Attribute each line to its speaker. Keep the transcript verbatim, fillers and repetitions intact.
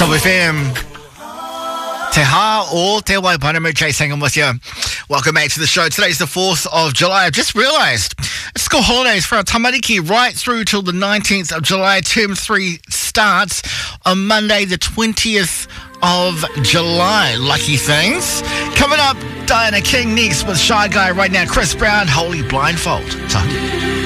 Speaker 1: Top F M. Te ha o te Waipanamu, Jay Sangam with you. Welcome back to the show. Today's the fourth of July. I've just realised it's school holidays for our tamariki right through till the nineteenth of July. Term three starts on Monday the twentieth of July. Lucky things. Coming up, Diana King next with Shy Guy right now. Chris Brown, Holy Blindfold. So.